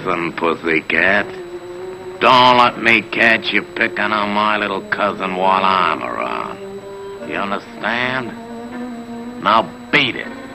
Listen, pussycat. Don't let me catch you picking on my little cousin while I'm around. You understand? Now beat it.